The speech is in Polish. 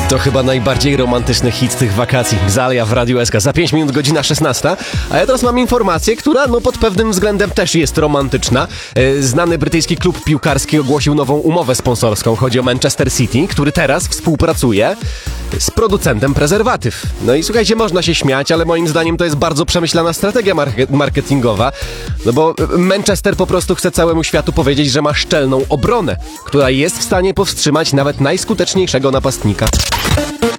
To chyba najbardziej romantyczny hit tych wakacji. Zalia w Radiu SK. Za 5 minut godzina 16. A ja teraz mam informację, która pod pewnym względem też jest romantyczna. Znany brytyjski klub piłkarski ogłosił nową umowę sponsorską. Chodzi o Manchester City, który teraz współpracuje z producentem prezerwatyw. No i słuchajcie, można się śmiać, ale moim zdaniem to jest bardzo przemyślana strategia marketingowa. No bo Manchester po prostu chce całemu światu powiedzieć, że ma szczelną obronę, która jest w stanie powstrzymać nawet najskuteczniejszego napastnika.